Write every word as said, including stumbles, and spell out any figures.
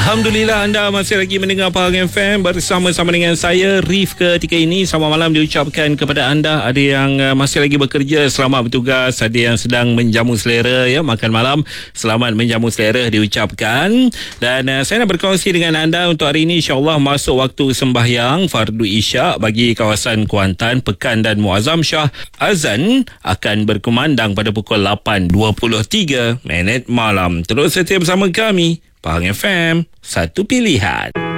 Alhamdulillah anda masih lagi mendengar Pahang F M bersama-sama dengan saya Rif. Ketika ini selamat malam diucapkan kepada anda. Ada yang uh, masih lagi bekerja, selamat bertugas. Ada yang sedang menjamu selera ya, makan malam, selamat menjamu selera diucapkan. Dan uh, saya nak berkongsi dengan anda untuk hari ini, insya-Allah masuk waktu sembahyang fardu isyak bagi kawasan Kuantan, Pekan dan Muazzam Shah. Azan akan berkumandang pada pukul lapan dua puluh tiga minit malam. Terus setia bersama kami Pahang F M, satu pilihan.